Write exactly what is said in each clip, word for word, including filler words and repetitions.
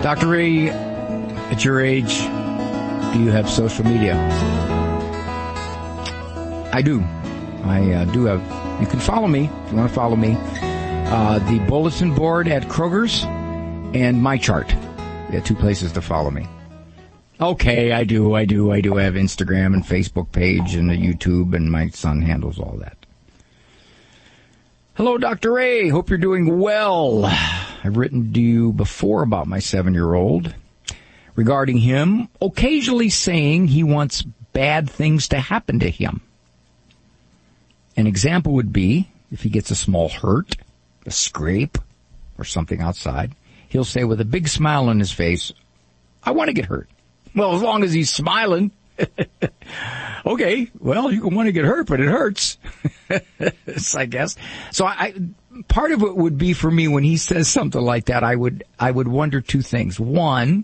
Doctor Ray, at your age, do you have social media? I do. I uh, do have. You can follow me if you want to follow me. Uh, the bulletin board at Kroger's and My Chart. You have two places to follow me. Okay, I do, I do, I do have Instagram and Facebook page and a YouTube, and my son handles all that. Hello, Doctor Ray. Hope you're doing well. I've written to you before about my seven-year-old regarding him occasionally saying he wants bad things to happen to him. An example would be if he gets a small hurt, a scrape, or something outside, he'll say with a big smile on his face, I want to get hurt. Well, as long as he's smiling. Okay, well, you can want to get hurt, but it hurts. I guess. So I, part of it would be for me when he says something like that, I would, I would wonder two things. One,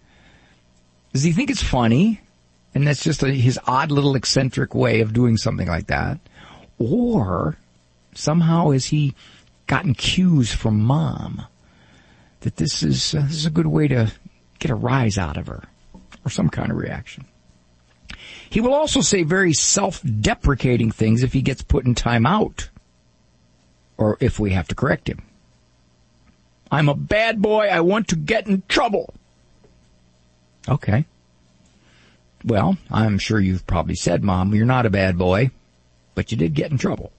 does he think it's funny? And that's just a, his odd little eccentric way of doing something like that. Or somehow has he gotten cues from Mom that this is, uh, this is a good way to get a rise out of her or some kind of reaction. He will also say very self-deprecating things if he gets put in time out or if we have to correct him. I'm a bad boy. I want to get in trouble. Okay. Well, I'm sure you've probably said, Mom, you're not a bad boy, but you did get in trouble.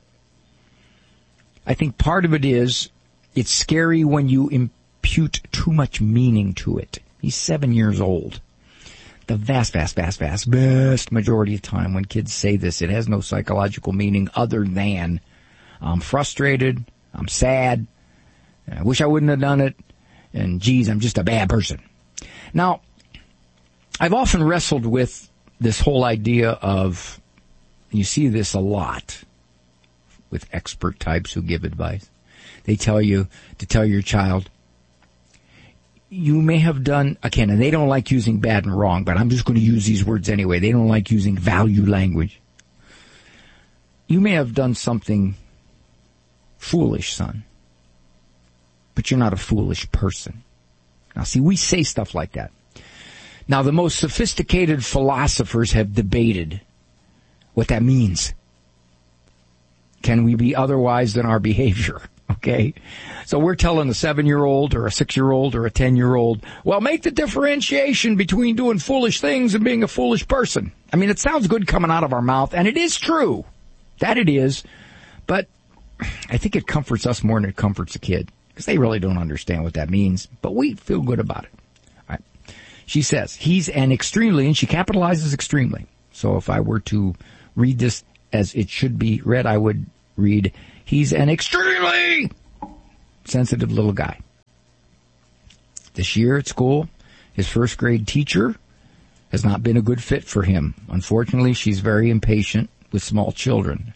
I think part of it is it's scary when you impute too much meaning to it. He's seven years old. The vast, vast, vast, vast, vast majority of the time when kids say this, it has no psychological meaning other than I'm frustrated, I'm sad, I wish I wouldn't have done it, and geez, I'm just a bad person. Now, I've often wrestled with this whole idea of, you see this a lot with expert types who give advice. They tell you to tell your child, you may have done, again, and they don't like using bad and wrong, but I'm just going to use these words anyway. They don't like using value language. You may have done something foolish, son, but you're not a foolish person. Now, see, we say stuff like that. Now, the most sophisticated philosophers have debated what that means. Can we be otherwise than our behavior? Okay, so we're telling a seven-year-old or a six-year-old or a ten-year-old, well, make the differentiation between doing foolish things and being a foolish person. I mean, it sounds good coming out of our mouth, and it is true. That it is. But I think it comforts us more than it comforts the kid, because they really don't understand what that means. But we feel good about it. All right. She says, he's an extremely, and she capitalizes extremely. So if I were to read this as it should be read, I would read, he's an extremely sensitive little guy. This year at school, his first grade teacher has not been a good fit for him. Unfortunately, she's very impatient with small children.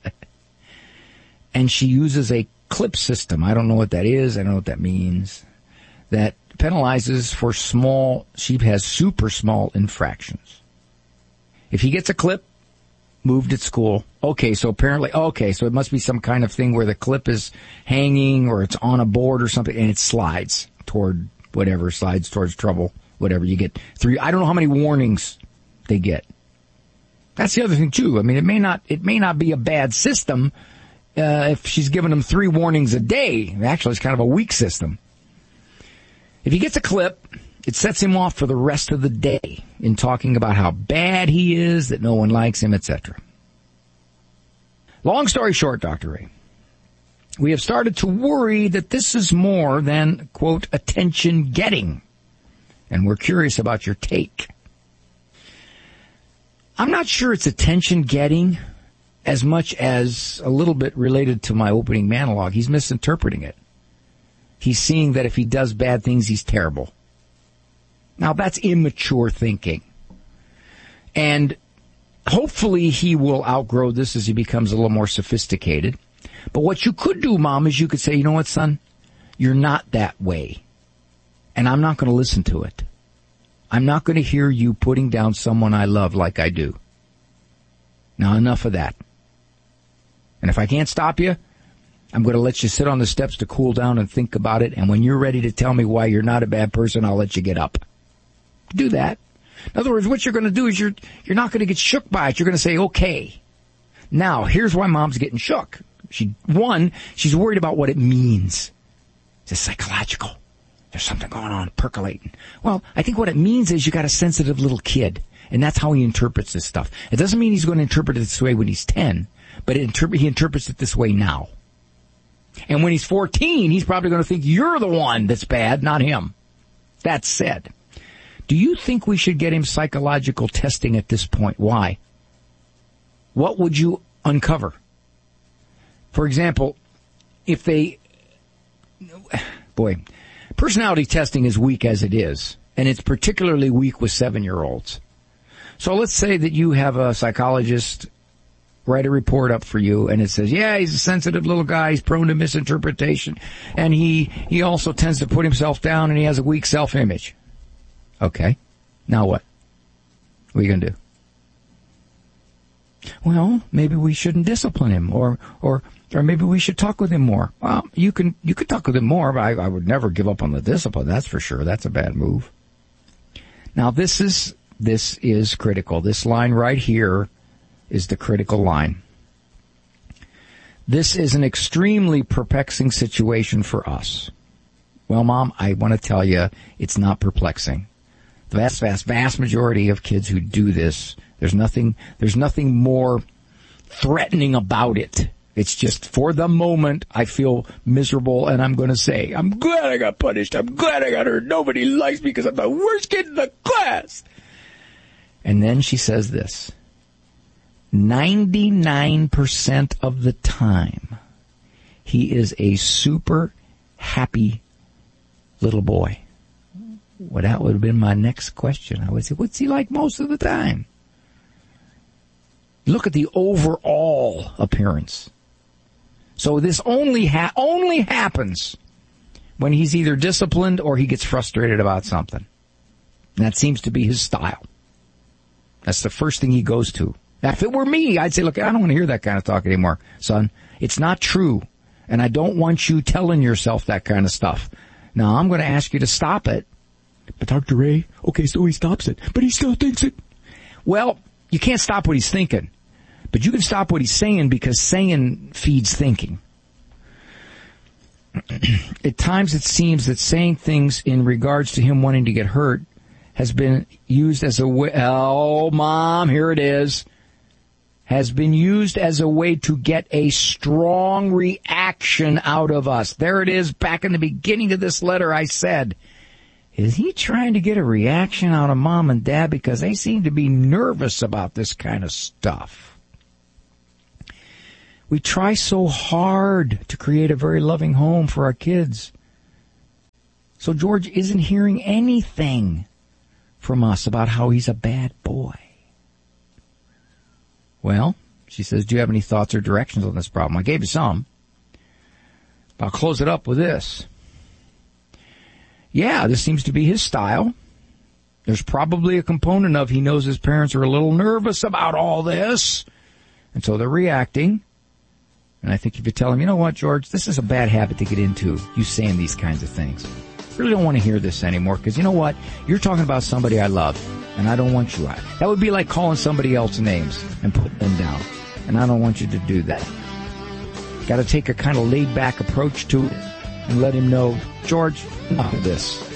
And she uses a clip system. I don't know what that is. I don't know what that means. That penalizes for small, she has super small infractions. If he gets a clip moved at school, okay, so apparently, okay, so it must be some kind of thing where the clip is hanging or it's on a board or something and it slides toward whatever, slides towards trouble, whatever. You get three, I don't know how many warnings they get. That's the other thing too. I mean, it may not, it may not be a bad system, uh, if she's giving them three warnings a day. Actually, it's kind of a weak system. If he gets a clip, it sets him off for the rest of the day in talking about how bad he is, that no one likes him, et cetera. Long story short, Doctor Ray, we have started to worry that this is more than, quote, attention getting. And we're curious about your take. I'm not sure it's attention getting as much as a little bit related to my opening monologue. He's misinterpreting it. He's seeing that if he does bad things, he's terrible. Now, that's immature thinking. And hopefully he will outgrow this as he becomes a little more sophisticated. But what you could do, Mom, is you could say, you know what, son? You're not that way. And I'm not going to listen to it. I'm not going to hear you putting down someone I love like I do. Now, enough of that. And if I can't stop you, I'm going to let you sit on the steps to cool down and think about it, and when you're ready to tell me why you're not a bad person, I'll let you get up. Do that. In other words, what you're going to do is you're you're not going to get shook by it. You're going to say, okay. Now, here's why mom's getting shook. She One, she's worried about what it means. It's psychological. There's something going on, percolating. Well, I think what it means is you got a sensitive little kid, and that's how he interprets this stuff. It doesn't mean he's going to interpret it this way when he's ten, but it interp- he interprets it this way now. And when he's fourteen, he's probably going to think you're the one that's bad, not him. That said, do you think we should get him psychological testing at this point? Why? What would you uncover? For example, if they... Boy, personality testing is weak as it is, and it's particularly weak with seven-year-olds. So let's say that you have a psychologist write a report up for you, and it says, yeah, he's a sensitive little guy, he's prone to misinterpretation, and he, he also tends to put himself down, and he has a weak self-image. Okay. Now what? What are you going to do? Well, maybe we shouldn't discipline him, or, or, or maybe we should talk with him more. Well, you can, you could talk with him more, but I, I would never give up on the discipline, that's for sure. That's a bad move. Now this is, this is critical. This line right here is the critical line. This is an extremely perplexing situation for us. Well, Mom, I want to tell you, it's not perplexing. The vast, vast, vast majority of kids who do this, there's nothing, there's nothing more threatening about it. It's just, for the moment, I feel miserable, and I'm going to say, I'm glad I got punished. I'm glad I got hurt. Nobody likes me because I'm the worst kid in the class. And then she says this. ninety-nine percent of the time, he is a super happy little boy. Well, that would have been my next question. I would say, what's he like most of the time? Look at the overall appearance. So this only ha- only happens when he's either disciplined or he gets frustrated about something. And that seems to be his style. That's the first thing he goes to. Now, if it were me, I'd say, look, I don't want to hear that kind of talk anymore, son. It's not true. And I don't want you telling yourself that kind of stuff. Now, I'm going to ask you to stop it. But Doctor Ray, okay, so he stops it, but he still thinks it. Well, you can't stop what he's thinking. But you can stop what he's saying, because saying feeds thinking. At times it seems that saying things in regards to him wanting to get hurt has been used as a way, oh, Mom, here it is, has been used as a way to get a strong reaction out of us. There it is, back in the beginning of this letter I said, is he trying to get a reaction out of Mom and Dad because they seem to be nervous about this kind of stuff? We try so hard to create a very loving home for our kids. So George isn't hearing anything from us about how he's a bad boy. Well, she says, do you have any thoughts or directions on this problem? I gave you some. I'll close it up with this. Yeah, this seems to be his style. There's probably a component of he knows his parents are a little nervous about all this, and so they're reacting. And I think if you tell him, you know what, George, this is a bad habit to get into, you saying these kinds of things. I really don't want to hear this anymore, because you know what? You're talking about somebody I love, and I don't want you out. That would be like calling somebody else names and putting them down. And I don't want you to do that. Got to take a kind of laid-back approach to it and let him know, George, enough of this.